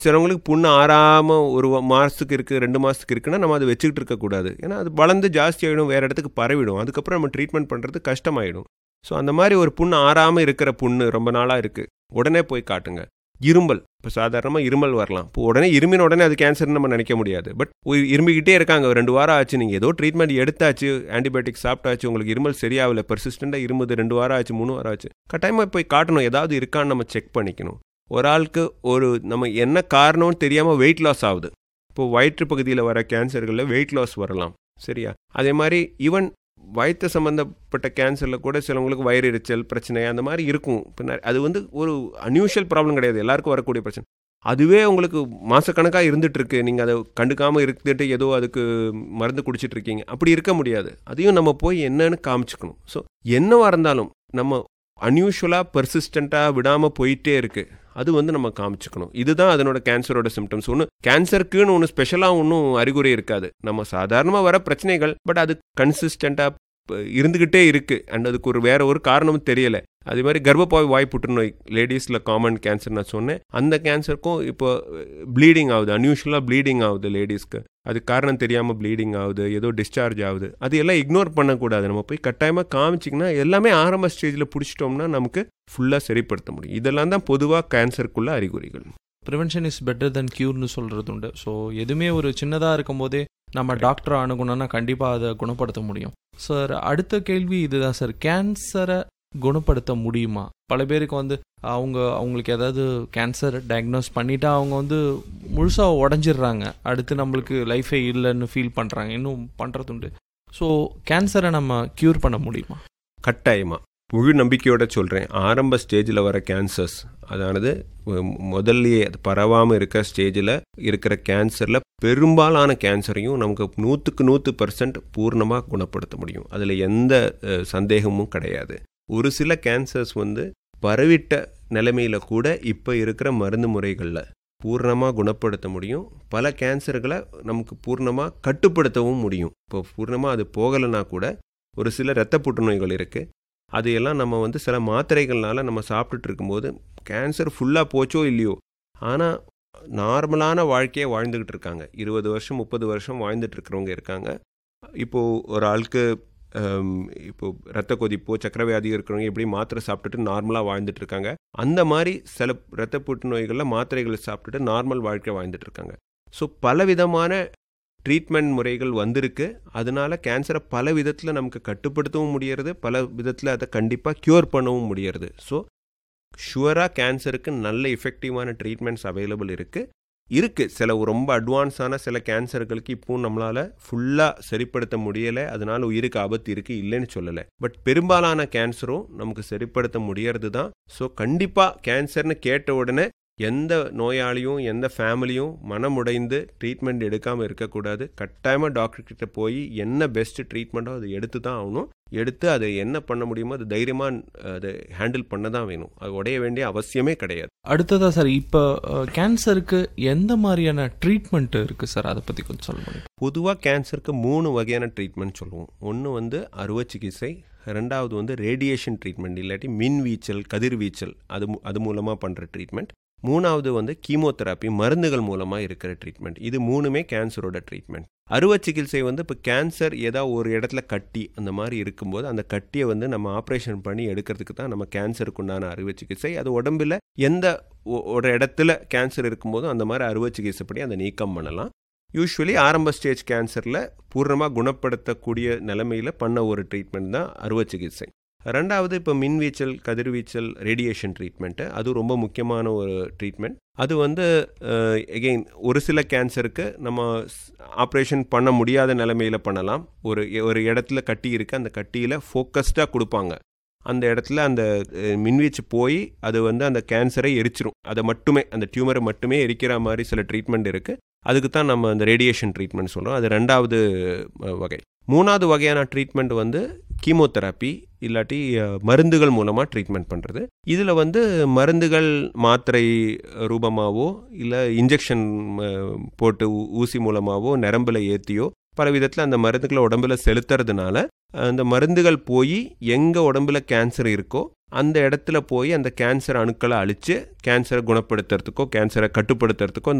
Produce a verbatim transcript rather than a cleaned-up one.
சிலவங்களுக்கு புண்ணு ஆறாமல் ஒரு மாதத்துக்கு இருக்குது, ரெண்டு மாதத்துக்கு இருக்குன்னா நம்ம அதை வச்சுக்கிட்டு இருக்கக்கூடாது. ஏன்னா அது வளர்ந்து ஜாஸ்தி ஆகிடும், வேறு இடத்துக்கு பரவிடும். அதுக்கப்புறம் நம்ம ட்ரீட்மெண்ட் பண்ணுறது கஷ்டமாயிடும். ஸோ அந்த மாதிரி ஒரு புண்ணு ஆறாமல் இருக்கிற புண்ணு ரொம்ப நாளாக இருக்குது, உடனே போய் காட்டுங்க. இருமல், இப்போ சாதாரணமாக இருமல் வரலாம். இப்போ உடனே இருமின உடனே அது கேன்சர்னு நம்ம நினைக்க முடியாது. பட் இருமிக்கிட்டே இருக்காங்க, ரெண்டு வாரம் ஆச்சு, நீங்கள் ஏதோ ட்ரீட்மெண்ட் எடுத்தாச்சு, ஆன்டிபயோட்டிக் சாப்பிட்டாச்சு, உங்களுக்கு இருமல் சரியாகலை, பெர்சிஸ்டண்டாக இருமுது, ரெண்டு வாரம் ஆச்சு, மூணு வாரம் ஆச்சு, கட்டாயமாக போய் காட்டணும். ஏதாவது இருக்கான்னு நம்ம செக் பண்ணிக்கணும். ஒரு ஆளுக்கு ஒரு நம்ம என்ன காரணம்னு தெரியாமல் வெயிட் லாஸ் ஆகுது. இப்போது வயிற்று பகுதியில் வர கேன்சர்களில் வெயிட் லாஸ் வரலாம், சரியா? அதே மாதிரி ஈவன் வயிற்று சம்மந்தப்பட்ட கேன்சரில் கூட சிலவங்களுக்கு வயிறு எரிச்சல் பிரச்சனை அந்த மாதிரி இருக்கும். பின்ன அது வந்து ஒரு அன்யூஷுவல் ப்ராப்ளம் கிடையாது, எல்லாருக்கும் வரக்கூடிய பிரச்சனை. அதுவே உங்களுக்கு மாதக்கணக்காக இருந்துகிட்ருக்கு, நீங்கள் அதை கண்டுக்காமல் இருந்துட்டு ஏதோ அதுக்கு மருந்து குடிச்சிட்ருக்கீங்க, அப்படி இருக்க முடியாது. அதையும் நம்ம போய் என்னன்னு காமிச்சிக்கணும். ஸோ என்னவாக இருந்தாலும் நம்ம அன்யூஷுவலாக பெர்சிஸ்டண்ட்டாக விடாமல் போயிட்டே இருக்குது, அது வந்து நம்ம காமிச்சிக்கணும். இதுதான் அதனோட கேன்சரோட சிம்டம்ஸ். ஒன்று கேன்சருக்குன்னு ஒன்று ஸ்பெஷலாக ஒன்றும் அறிகுறி இருக்காது, நம்ம சாதாரணமாக வர பிரச்சனைகள். பட் அது கன்சிஸ்டண்ட்டாக இருந்துக்கிட்டே இருக்குது, அண்ட் அதுக்கு ஒரு வேற ஒரு காரணமும் தெரியலை. அதே மாதிரி கர்ப்பப்பை வாய் புற்றுநோய் லேடிஸில் காமன் கேன்சர் நான் சொன்னேன், அந்த கேன்சருக்கும் இப்போ ப்ளீடிங் ஆகுது, அன்யூஷுவலாக ப்ளீடிங் ஆகுது லேடிஸ்க்கு. அது காரணம் தெரியாமல் ப்ளீடிங் ஆகுது, ஏதோ டிஸ்சார்ஜ் ஆகுது. அது எல்லாம் இக்னோர் பண்ணக்கூடாது, நம்ம போய் கட்டாயமாக காமிச்சிங்கன்னா எல்லாமே ஆரம்ப ஸ்டேஜில் பிடிச்சிட்டோம்னா நமக்கு ஃபுல்லாக சரிப்படுத்த முடியும். இதெல்லாம் தான் பொதுவாக கேன்சருக்குள்ள அறிகுறிகள். ப்ரிவென்ஷன் இஸ் பெட்டர் தென் க்யூர்னு சொல்கிறது உண்டு. ஸோ எதுவுமே ஒரு சின்னதாக இருக்கும் போதே நம்ம டாக்டரை அணுகணும்னா கண்டிப்பாக அதை குணப்படுத்த முடியும். சார், அடுத்த கேள்வி இதுதான் சார், கேன்சரை குணப்படுத்த முடியுமா? பல பேருக்கு வந்து அவங்க அவங்களுக்கு ஏதாவது கேன்சர் டயக்னோஸ் பண்ணிட்டா அவங்க வந்து முழுசாக உடஞ்சிடுறாங்க, அடுத்து நம்மளுக்கு லைஃபே இல்லைன்னு ஃபீல் பண்ணுறாங்க, இன்னும் பண்ணுறதுண்டு. ஸோ கேன்சரை நம்ம க்யூர் பண்ண முடியுமா? கட்டாயமாக, முழு நம்பிக்கையோட சொல்கிறேன். ஆரம்ப ஸ்டேஜில் வர கேன்சர்ஸ், அதானது முதல்லையே அது பரவாமல் இருக்க ஸ்டேஜில் இருக்கிற கேன்சரில் பெரும்பாலான கேன்சரையும் நமக்கு நூற்றுக்கு நூற்று பர்சன்ட் பூர்ணமாக குணப்படுத்த முடியும். அதில் எந்த சந்தேகமும் கிடையாது. ஒரு சில கேன்சர்ஸ் வந்து பரவிட்ட நிலைமையில் கூட இப்போ இருக்கிற மருந்து முறைகளில் பூர்ணமாக குணப்படுத்த முடியும். பல கேன்சர்களை நமக்கு பூர்ணமாக கட்டுப்படுத்தவும் முடியும். இப்போ பூர்ணமாக அது போகலைன்னா கூட ஒரு சில இரத்த புற்றுநோய்கள் இருக்குது, அதையெல்லாம் நம்ம வந்து சில மாத்திரைகள்னால நம்ம சாப்பிட்டுட்டு இருக்கும்போது கேன்சர் ஃபுல்லாக போச்சோ இல்லையோ, ஆனால் நார்மலான வாழ்க்கையை வாழ்ந்துக்கிட்டு இருக்காங்க. இருபது வருஷம் முப்பது வருஷம் வாழ்ந்துட்டு இருக்கிறவங்க இருக்காங்க. இப்போது ஒரு ஆளுக்கு இப்போது ரத்த கொதிப்போ சக்கரவியாதி இருக்கிறவங்க எப்படி மாத்திரை சாப்பிட்டுட்டு நார்மலாக வாழ்ந்துட்டு இருக்காங்க. அந்த மாதிரி சில இரத்த புற்றுநோய்களில் மாத்திரைகளை சாப்பிட்டுட்டு நார்மல் வாழ்க்கை வாழ்ந்துட்டு இருக்காங்க. ஸோ பலவிதமான ட்ரீட்மெண்ட் முறைகள் வந்திருக்கு. அதனால கேன்சரை பல விதத்தில் நமக்கு கட்டுப்படுத்தவும் முடியறது, பல விதத்தில் அதை கண்டிப்பாக க்யூர் பண்ணவும் முடியறது. ஸோ ஷுவராக கேன்சருக்கு நல்ல எஃபெக்டிவான ட்ரீட்மெண்ட்ஸ் அவைலபிள் இருக்குது இருக்குது சில ரொம்ப அட்வான்ஸான சில கேன்சர்களுக்கு இப்போவும் நம்மளால் ஃபுல்லாக சரிப்படுத்த முடியலை, அதனால் உயிருக்கு ஆபத்து இருக்குது, இல்லைன்னு சொல்லலை. பட் பெரும்பாலான கேன்சரும் நமக்கு சரிப்படுத்த முடியறது தான். ஸோ கண்டிப்பாக கேன்சர்னு கேட்ட உடனே எந்த நோயாளியும் எந்த ஃபேமிலியும் மனமுடைந்து ட்ரீட்மெண்ட் எடுக்காமல் இருக்கக்கூடாது. கட்டாயமாக டாக்டர்கிட்ட போய் என்ன பெஸ்ட்டு ட்ரீட்மெண்ட்டோ அதை எடுத்து தான் ஆகணும். எடுத்து அதை என்ன பண்ண முடியுமோ அது தைரியமாக அதை ஹேண்டில் பண்ண தான் வேணும். அது உடைய வேண்டிய அவசியமே கிடையாது. அடுத்ததாக சார், இப்போ கேன்சருக்கு எந்த மாதிரியான ட்ரீட்மெண்ட் இருக்குது சார், அதை பற்றி கொஞ்சம் சொல்ல முடியும்? பொதுவாக கேன்சருக்கு மூணு வகையான ட்ரீட்மெண்ட் சொல்லுவோம். ஒன்று வந்து அறுவை சிகிச்சை, ரெண்டாவது வந்து ரேடியேஷன் ட்ரீட்மெண்ட், இல்லாட்டி மின்வீச்சல் கதிர்வீச்சல், அது அது மூலமாக பண்ணுற ட்ரீட்மெண்ட். மூணாவது வந்து கீமோதெராப்பி, மருந்துகள் மூலமாக இருக்கிற ட்ரீட்மெண்ட். இது மூணுமே கேன்சரோட ட்ரீட்மெண்ட். அறுவை சிகிச்சை வந்து இப்போ கேன்சர் ஏதாவது ஒரு இடத்துல கட்டி அந்த மாதிரி இருக்கும்போது அந்த கட்டியை வந்து நம்ம ஆப்ரேஷன் பண்ணி எடுக்கிறதுக்கு தான் நம்ம கேன்சருக்கு உண்டான அறுவை சிகிச்சை. அது உடம்பில் எந்த ஒரு இடத்துல கேன்சர் இருக்கும்போதும் அந்த மாதிரி அறுவை சிகிச்சை படி அதை நீக்கம் பண்ணலாம். யூஸ்வலி ஆரம்ப ஸ்டேஜ் கேன்சரில் பூர்ணமாக குணப்படுத்தக்கூடிய நிலைமையில் பண்ண ஒரு ட்ரீட்மெண்ட் தான் அறுவை சிகிச்சை. ரெண்டாவது இப்போ மின்வீச்சல் கதிர்வீச்சல் ரேடியேஷன் ட்ரீட்மெண்ட்டு, அது ரொம்ப முக்கியமான ஒரு ட்ரீட்மெண்ட். அது வந்து எகெயின் ஒரு சில கேன்சருக்கு நம்ம ஆப்ரேஷன் பண்ண முடியாத நிலைமையில் பண்ணலாம். ஒரு ஒரு இடத்துல கட்டி இருக்குது, அந்த கட்டியில் ஃபோக்கஸ்டாக கொடுப்பாங்க. அந்த இடத்துல அந்த மின்வீச்சு போய் அது வந்து அந்த கேன்சரை எரிச்சிரும், அதை மட்டுமே அந்த டியூமரை மட்டுமே எரிக்கிற மாதிரி சில ட்ரீட்மெண்ட் இருக்குது. அதுக்கு தான் நம்ம அந்த ரேடியேஷன் ட்ரீட்மெண்ட் சொல்கிறோம். அது ரெண்டாவது வகை. மூணாவது வகையான ட்ரீட்மெண்ட் வந்து கீமோதெராப்பி இல்லாட்டி மருந்துகள் மூலமாக ட்ரீட்மெண்ட் பண்ணுறது. இதில் வந்து மருந்துகள் மாத்திரை ரூபமாகவோ இல்லை இன்ஜெக்ஷன் போட்டு ஊசி மூலமாகவோ நரம்பில் ஏற்றியோ பல விதத்தில் அந்த மருந்துகளை உடம்புல செலுத்துறதுனால அந்த மருந்துகள் போய் எங்கே உடம்புல கேன்சர் இருக்கோ அந்த இடத்துல போய் அந்த கேன்சர் அணுக்களை அழித்து கேன்சரை குணப்படுத்துறதுக்கோ கேன்சரை கட்டுப்படுத்துறதுக்கோ